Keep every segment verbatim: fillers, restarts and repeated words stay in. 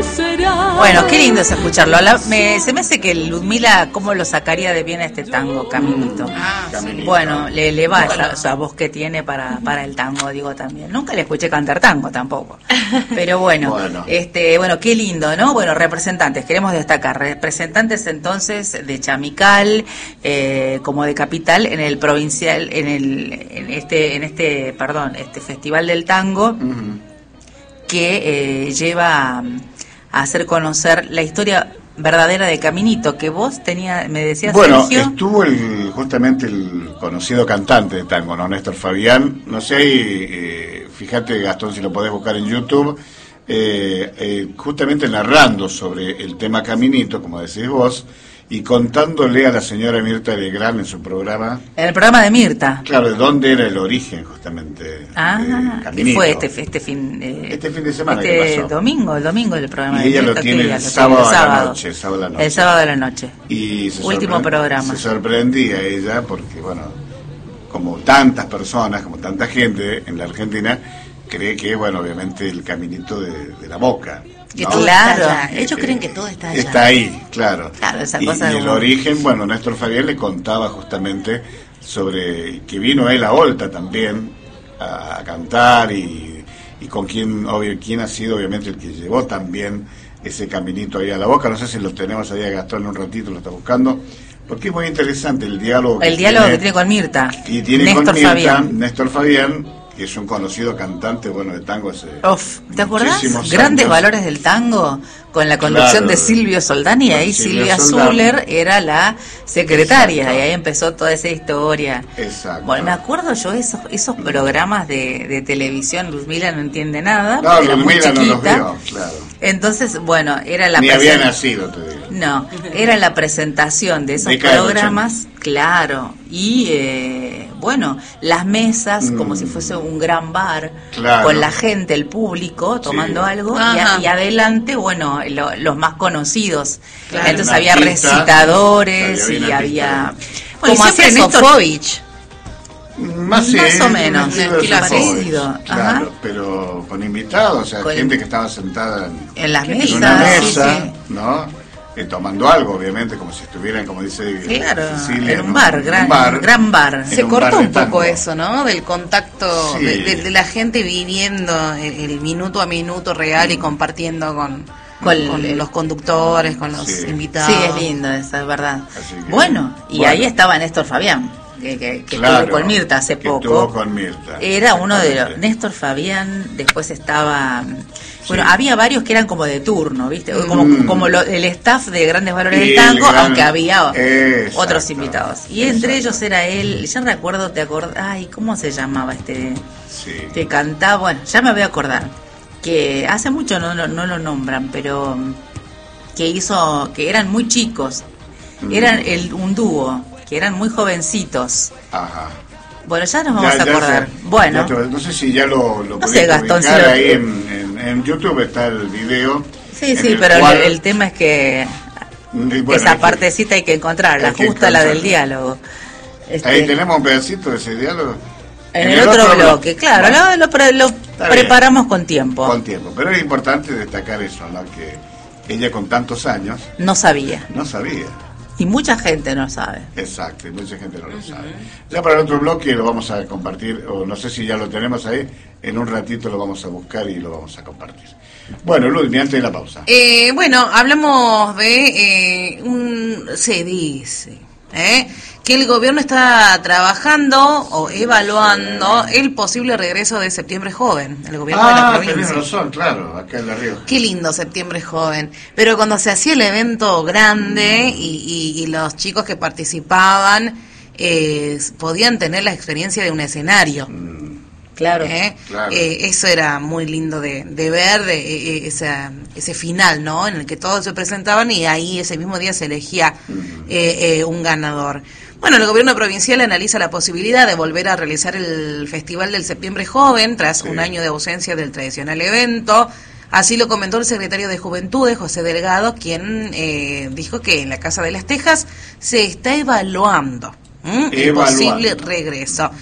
será. Bueno, qué lindo es escucharlo. La, me, se me hace que Ludmila, ¿cómo lo sacaría de bien a este tango, Caminito? Ah, sí. Bueno, le, le va esa, esa voz que tiene para, para el tango, digo también. Nunca le escuché cantar tango tampoco. Pero bueno, Bueno. este, bueno, qué lindo, ¿no? Bueno, representantes, queremos destacar, representantes entonces de Chamical, eh, como de Capital, en el provincial, en el, en este, en este, perdón, este Festival del Tango, Uh-huh. que eh, lleva a, a hacer conocer la historia verdadera de Caminito, que vos tenía, me decías, Bueno, Sergio. estuvo el, justamente el conocido cantante de tango, ¿no? Néstor Fabián. No sé, eh, fíjate, Gastón, si lo podés buscar en YouTube, eh, eh, justamente narrando sobre el tema Caminito, como decís vos, y contándole a la señora Mirta Legrand en su programa, En el programa de Mirta. claro, de dónde era el origen, justamente, Ah, de ¿qué Caminito. fue este, este fin eh, Este fin de semana este que pasó. domingo, el domingo del programa Y de ella lo Mirta, tiene ¿qué el día? Lo sábado tiene a la noche, sábado a la noche. El sábado de la noche. Y se Último sorpre- programa. Se sorprendía ella porque, bueno, como tantas personas, como tanta gente en la Argentina, cree que, bueno, obviamente el Caminito de, de la Boca. Que ¿no? todo Claro. está allá. Ellos creen que todo está allá. Está ahí, claro. Claro, esa y, cosa y de el como- origen, bueno, Néstor Fabián le contaba justamente sobre que vino él a Olta también a, a cantar y, y con quién, obvio, quién ha sido obviamente el que llevó también ese caminito ahí a la Boca. No sé si lo tenemos ahí a Gastón en un ratito, lo está buscando, porque es muy interesante el diálogo. El que diálogo tiene, que tiene con Mirta. y tiene Néstor con Mirta, Fabián. Néstor Fabián, que es un conocido cantante, bueno, de tango hace Uf, ¿te acordás? muchísimos Grandes años. valores del tango con la conducción Claro. de Silvio Soldán, y Con ahí Silvia Silvia Soldán. Zuller era la secretaria. Exacto. Y ahí empezó toda esa historia. Exacto. Bueno, me acuerdo yo esos esos programas de, de televisión. Ludmila no entiende nada, No, era muy Ludmila no los chiquita. vio, claro. Entonces, bueno, era la Ni presen- había nacido, te digo. No, era la presentación de esos Década del programas, claro, y eh, bueno, las mesas Mm. como si fuese un gran bar, Claro. con la gente, el público, tomando Sí. algo, y, Ajá. a- y adelante, bueno, lo- los más conocidos. Claro, Entonces un había artista, recitadores había un y artista. había... Como Bueno, siempre siempre Néstor- Sofovich. Más, Más sí, o menos, un estilo un de estilo Sofovich, parecido, claro, ajá. pero con invitados, o sea, Con- gente que estaba sentada en, en las Qué mesas, en una sí, mesa, sí. ¿no? Eh, tomando algo, obviamente, como si estuvieran, como dice Claro, Cecilia, en un ¿no? bar, En gran, un bar, gran bar. Se en cortó bar de un poco tango. eso, ¿no? Del contacto, Sí. de, de- de la gente viviendo el, el minuto a minuto real y compartiendo con, Con con el- los conductores, con los Sí. invitados. Sí, es lindo, eso es verdad. Así que, Bueno, y bueno. ahí estaba Néstor Fabián, que, que, que Claro, estuvo con Mirta hace que poco. estuvo con Mirta, Era uno de los... exactamente. Néstor Fabián, después estaba... Bueno, Sí. había varios que eran como de turno, ¿viste? Como, Mm. como lo- el staff de Grandes Valores Y del Tango, el gran- aunque había Exacto, otros invitados. Y entre exacto. ellos era él, ya recuerdo, te acordás... Ay, ¿cómo se llamaba este...? Sí. Que cantaba, bueno, ya me voy a acordar, que hace mucho no, no, no lo nombran, pero que hizo, que eran muy chicos, Mm. eran el, un dúo, que eran muy jovencitos. Ajá. Bueno, ya nos vamos Ya- a ya acordar. sé. bueno, Ya te- no sé si ya lo, lo No podés sé, Gastón, ubicar si lo- ahí en, en, en YouTube está el video. sí, en sí, el pero cual- el, el tema es que y bueno, esa hay que- partecita hay que encontrarla, hay que justo la del encontrarla. diálogo. Este, Ahí tenemos un pedacito de ese diálogo. en el, otro, bloque, claro, Bueno, lo, lo pre- lo está preparamos con tiempo. con tiempo. Pero es importante destacar eso, ¿no? Que ella con tantos años No sabía, no sabía. y mucha gente no sabe. Exacto, y mucha gente no lo sabe. Ya para el otro bloque lo vamos a compartir, o no sé si ya lo tenemos ahí, en un ratito lo vamos a buscar y lo vamos a compartir. Bueno, Ludmi, antes de la pausa. Eh, bueno, hablamos de eh, un... Se dice ¿eh? que el gobierno está trabajando o evaluando el posible regreso de Septiembre Joven, el gobierno de la Ah, tenés provincia. razón, claro, acá en La Rioja. Qué lindo Septiembre Joven. Pero cuando se hacía el evento grande y, y- y los chicos que participaban eh, podían tener la experiencia de un escenario. Claro. ¿eh? Claro. Eh, eso era muy lindo de, de ver, de, eh, esa, ese final, ¿no? En el que todos se presentaban y ahí ese mismo día se elegía eh, eh, un ganador. Bueno, el gobierno provincial analiza la posibilidad de volver a realizar el Festival del Septiembre Joven tras Sí. un año de ausencia del tradicional evento. Así lo comentó el secretario de Juventudes, José Delgado, quien eh, dijo que en la Casa de las Tejas se está evaluando ¿m? el Evaluando. posible regreso.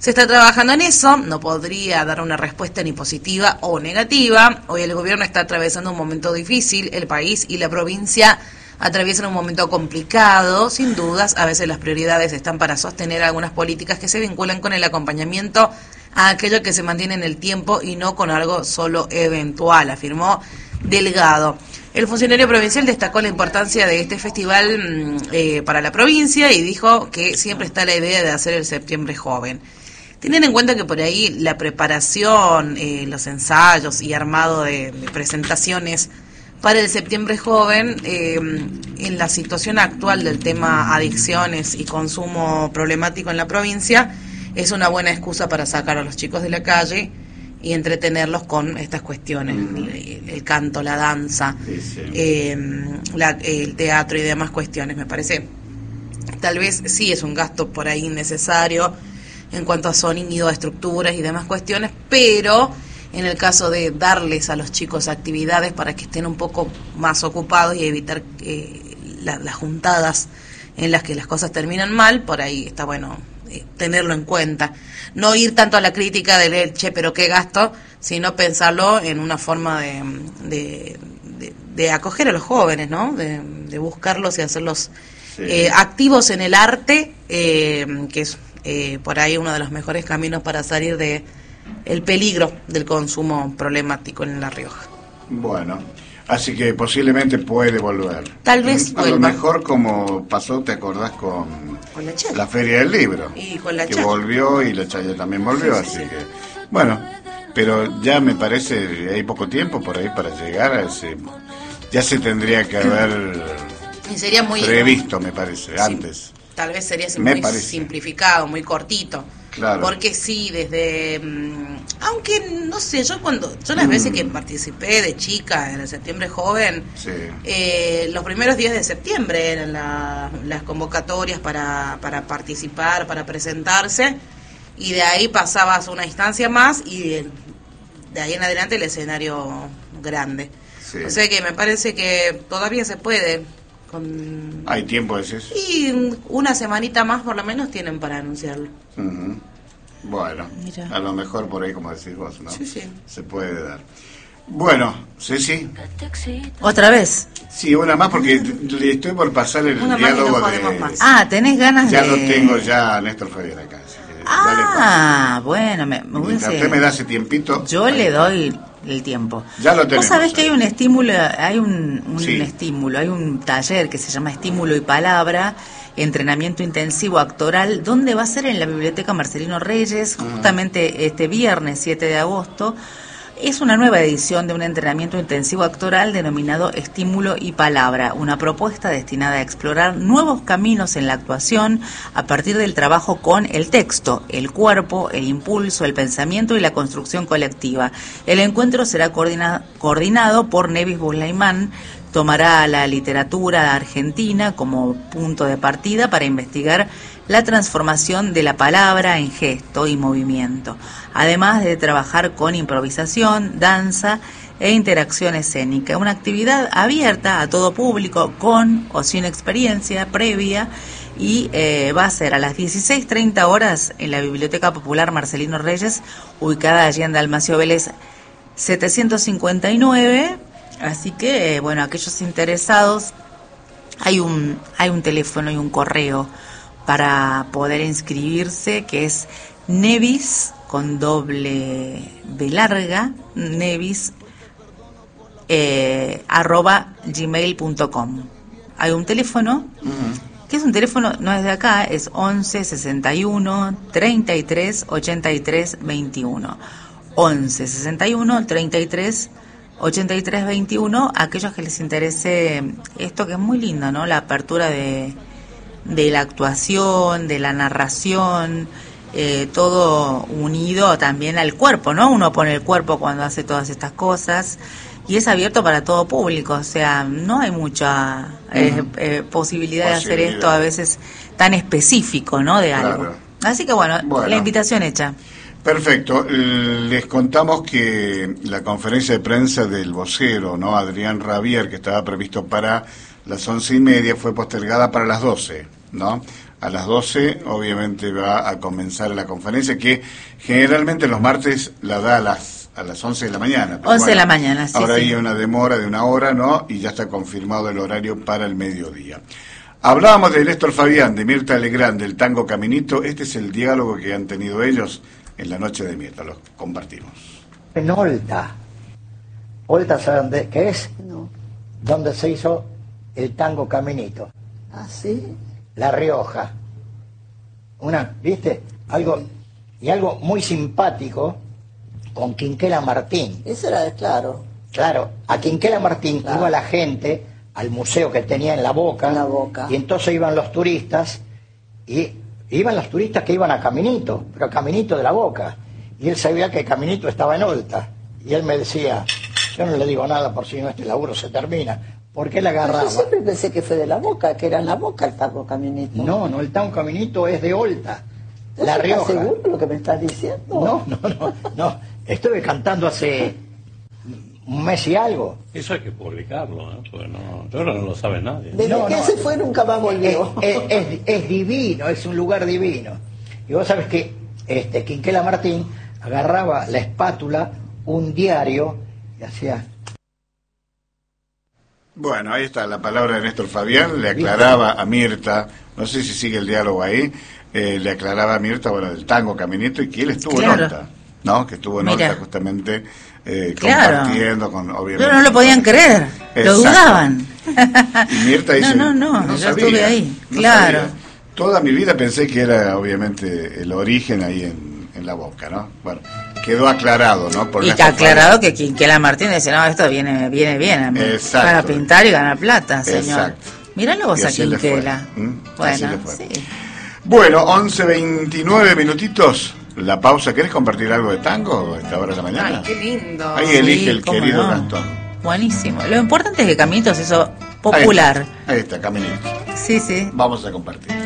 Se está trabajando en eso, no podría dar una respuesta ni positiva o negativa. Hoy el gobierno está atravesando un momento difícil, el país y la provincia atraviesan un momento complicado, sin dudas. A veces las prioridades están para sostener algunas políticas que se vinculan con el acompañamiento a aquello que se mantiene en el tiempo y no con algo solo eventual, afirmó Delgado. El funcionario provincial destacó la importancia de este festival eh, para la provincia y dijo que siempre está la idea de hacer el Septiembre Joven. Teniendo en cuenta que por ahí la preparación, eh, los ensayos y armado de, de presentaciones para el Septiembre Joven, eh, en la situación actual del tema adicciones y consumo problemático en la provincia, es una buena excusa para sacar a los chicos de la calle y entretenerlos con estas cuestiones, mm. el, el canto, la danza, sí, sí. Eh, la, el teatro y demás cuestiones. Me parece, tal vez sí es un gasto por ahí innecesario en cuanto a sonido, a estructuras y demás cuestiones, pero en el caso de darles a los chicos actividades para que estén un poco más ocupados y evitar eh, la, las juntadas en las que las cosas terminan mal, por ahí está bueno eh, tenerlo en cuenta. No ir tanto a la crítica de leer, che, pero qué gasto, sino pensarlo en una forma de, de, de, de acoger a los jóvenes, ¿no? De, de buscarlos y hacerlos sí. eh, activos en el arte, eh, que es eh, por ahí uno de los mejores caminos para salir de el peligro del consumo problemático en La Rioja. Bueno, así que posiblemente puede volver. Tal vez a vuelva. A lo mejor como pasó, ¿te acordás con, con la, la Feria del Libro? Y con la que Chayo. volvió y la Chayo también volvió, sí, sí, así sí. que... Bueno, pero ya me parece, hay poco tiempo por ahí para llegar a ese... Ya se tendría que haber y sería muy previsto, me parece, sí, antes. Tal vez sería muy parece. simplificado, muy cortito. Claro. Porque sí, desde... Aunque, no sé, yo cuando... Yo las mm. veces que participé de chica en el Septiembre Joven, sí. eh, los primeros días de septiembre eran la, las convocatorias para, para participar, para presentarse, y de ahí pasabas una instancia más y de, de ahí en adelante el escenario grande. Sí. O sea que me parece que todavía se puede... Con... ¿Hay tiempo ese? Y una semanita más por lo menos tienen para anunciarlo. Uh-huh. Bueno, Mira. a lo mejor por ahí, como decís vos, ¿no? Sí, sí. Se puede dar. Bueno, Ceci. ¿Otra vez? Sí, una más porque le estoy por pasar el una diálogo no de... Más. Ah, ¿tenés ganas ya de...? Ya lo tengo ya a Néstor Fabián acá. Así que ah, bueno, me, me Mientras usted me da ese tiempito... Yo le doy el tiempo. Ya lo tenemos. Vos sabés que hay un estímulo, hay un, un sí. estímulo, hay un taller que se llama Estímulo y Palabra, entrenamiento intensivo actoral, donde va a ser en la Biblioteca Marcelino Reyes, uh-huh. justamente este viernes siete de agosto. Es una nueva edición de un entrenamiento intensivo actoral denominado Estímulo y Palabra, una propuesta destinada a explorar nuevos caminos en la actuación a partir del trabajo con el texto, el cuerpo, el impulso, el pensamiento y la construcción colectiva. El encuentro será coordina- coordinado por Nevis Bulaimán. Tomará la literatura argentina como punto de partida para investigar la transformación de la palabra en gesto y movimiento, además de trabajar con improvisación, danza e interacción escénica. Una actividad abierta a todo público, con o sin experiencia previa, y eh, va a ser a las dieciséis treinta horas en la Biblioteca Popular Marcelino Reyes, ubicada allí en Dalmacio Vélez setecientos cincuenta y nueve. Así que, bueno, aquellos interesados, hay un hay un teléfono y un correo para poder inscribirse, que es Nevis, con doble B larga, Nevis, eh, arroba gmail punto com. Hay un teléfono, uh-huh. que es un teléfono, no es de acá, es once sesenta y uno treinta y tres ochenta y tres veintiuno. once sesenta y uno treinta y tres ochenta y tres veintiuno, aquellos que les interese esto, que es muy lindo, ¿no? La apertura de, de la actuación, de la narración, eh, todo unido también al cuerpo, ¿no? Uno pone el cuerpo cuando hace todas estas cosas y es abierto para todo público, o sea, no hay mucha eh, eh, posibilidad de hacer esto a veces tan específico, ¿no? De algo. Claro. Así que bueno, bueno, la invitación hecha. Perfecto. Les contamos que la conferencia de prensa del vocero, ¿no? Adrián Rabier, que estaba previsto para las once y media, fue postergada para las doce, ¿no? a las doce, obviamente va a comenzar la conferencia, que generalmente los martes la da a las a las once de la mañana. once bueno, de la mañana, sí. Ahora sí. hay una demora de una hora, ¿no? Y ya está confirmado el horario para el mediodía. Hablábamos de Néstor Fabián, de Mirta Legrand, del tango Caminito. Este es el diálogo que han tenido ellos en la noche de Mirta. Lo compartimos. En Olta. ¿Olta saben de qué es? No. Donde se hizo el tango Caminito. ¿Ah, sí? La Rioja. Una, ¿viste? Algo, y algo muy simpático con Quinquela Martín. Eso era, claro. Claro, a Quinquela Martín Claro. iba la gente al museo que tenía en la Boca, En la Boca. y entonces iban los turistas, y iban los turistas que iban a Caminito, pero Caminito de la Boca, y él sabía que Caminito estaba en Olta, y él me decía, yo no le digo nada por si no este laburo se termina, porque él agarraba. Yo siempre pensé que fue de la Boca, que era en la Boca el tango Caminito. No, no, el tango Caminito es de Olta, La ¿Estás Rioja. seguro de lo que me estás diciendo? No, no, no, no, estuve cantando hace un mes y algo. Eso hay que publicarlo, ¿eh? Porque no, yo no lo sabe nadie. Desde No, que no. se fue nunca más volvió. Es, es- es- es divino, es un lugar divino. Y vos sabés que este Quinquela Martín agarraba la espátula, un diario, y hacía... Bueno, ahí está la palabra de Néstor Fabián, le aclaraba a Mirta, no sé si sigue el diálogo ahí, eh, le aclaraba a Mirta, bueno, del tango Caminito, y que él estuvo Claro. en Horta, ¿no? Que estuvo en Mira. Horta justamente eh, Claro. compartiendo con, obviamente... Pero no lo podían creer, lo Exacto. dudaban. Y Mirta dice, No, no, no, yo sabía, estuve ahí, no claro. sabía. Toda mi vida pensé que era, obviamente, el origen ahí en, en la Boca, ¿no? Bueno, quedó aclarado, ¿no? Por Y que Néstor aclarado Fabián. que Quinquela Martín dice, no, esto viene viene bien a mí, Exacto. para pintar y ganar plata, señor. Exacto. Míralo vos Y a así le fue. Quinquela. ¿Mm? Así Bueno, le fue. sí. Bueno, once veintinueve minutitos, la pausa. ¿Querés compartir algo de tango a esta hora de la mañana? Ay, qué lindo. Ahí elige Sí, el cómo querido no. Gastón. Buenísimo. Lo importante es que Caminito se hizo Ahí popular. está, ahí está, Caminito. Sí, sí. Vamos a compartir.